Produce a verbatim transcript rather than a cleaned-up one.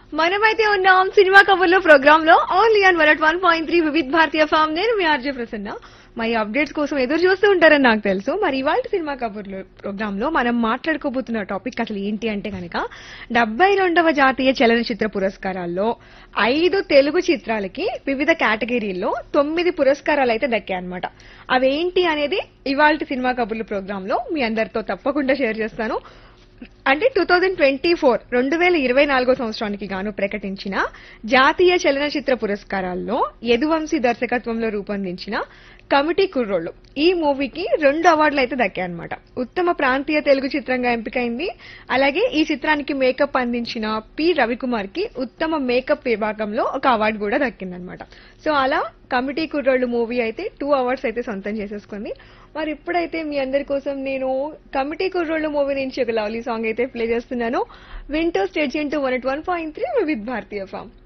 మనమైతే ఉన్నాం cinema కబుర్లో programme లో only on one one point three Vividh Bharatiya form. నేను మీ ఆర్జే ప్రసన్న. మరి అప్డేట్స్ కోసం ఎదురు చూస్తూ ఉంటారని నాకు తెలుసు. మరి ఇవాళ సినిమా కబుర్లో ప్రోగ్రామ్ లో మనం మాట్లాడుకోబోతున్న టాపిక్ అసలు ఏంటి అంటే కనుక డెబ్బై రెండవ జాతీయ చలనచిత్ర పురస్కారాల్లో ఐదు తెలుగు చిత్రాలకి వివిధ కేటగిరీల్లో తొమ్మిది పురస్కారాలు అయితే దక్కాయన్నమాట. అవేంటి అనేది ఇవాళ సినిమా కబుర్ల ప్రోగ్రామ్ లో మీ అందరితో తప్పకుండా షేర్ చేస్తాను. అంటే టూ థౌజండ్ ట్వంటీ ఫోర్ రెండు వేల ఇరవై నాలుగో సంవత్సరానికి గాను ప్రకటించిన జాతీయ చలనచిత్ర పురస్కారాల్లో యదువంశీ దర్శకత్వంలో రూపొందించిన కమిటీ కుర్రోళ్ళు ఈ మూవీకి రెండు అవార్డులు అయితే దక్కాయన్నమాట. ఉత్తమ ప్రాంతీయ తెలుగు చిత్రంగా ఎంపికైంది. అలాగే ఈ చిత్రానికి మేకప్ అందించిన పి రవికుమార్ కి ఉత్తమ మేకప్ విభాగంలో ఒక అవార్డు కూడా దక్కిందనమాట. సో అలా కమిటీ కుర్రోళ్ళు మూవీ అయితే టూ అవార్డ్స్ అయితే సొంతం చేసేసుకుంది. మరి ఇప్పుడైతే మీ అందరి కోసం నేను కమిటీ కుర్రోళ్ళు మూవీ నుంచి ఒక లవ్లీ సాంగ్ అయితే ప్లే చేస్తున్నాను. వింటో stage into one one point three with Bharatiya form.